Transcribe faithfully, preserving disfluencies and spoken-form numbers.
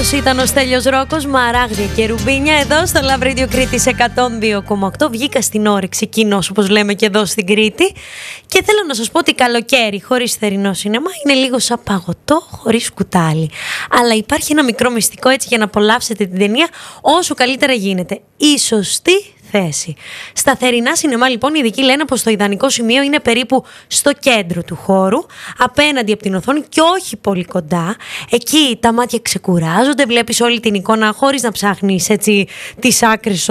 Αυτός ήταν ο Στέλιος Ρόκος, Μαράγδια και Ρουμπίνια, εδώ στο Love Radio Κρήτης εκατόν δύο κόμμα οκτώ. Βγήκα στην όρεξη κοινός, όπως λέμε και εδώ στην Κρήτη. Και θέλω να σας πω ότι καλοκαίρι χωρίς θερινό σινεμά είναι λίγο σαν παγωτό χωρίς κουτάλι. Αλλά υπάρχει ένα μικρό μυστικό έτσι για να απολαύσετε την ταινία όσο καλύτερα γίνεται. Η σωστή θέση. Στα θερινά σινεμά λοιπόν οι ειδικοί λένε πως το ιδανικό σημείο είναι περίπου στο κέντρο του χώρου, απέναντι από την οθόνη και όχι πολύ κοντά. Εκεί τα μάτια ξεκουράζονται, βλέπεις όλη την εικόνα χωρίς να ψάχνεις έτσι τις άκρες